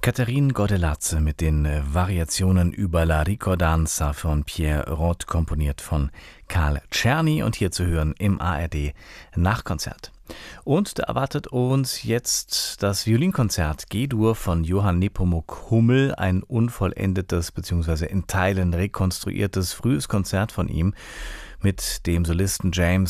Catherine Gordelazze mit den Variationen über La Ricordanza von Pierre Rot, komponiert von Karl Czerny und hier zu hören im ARD Nachkonzert. Und da erwartet uns jetzt das Violinkonzert G-Dur von Johann Nepomuk Hummel, ein unvollendetes bzw. in Teilen rekonstruiertes frühes Konzert von ihm mit dem Solisten James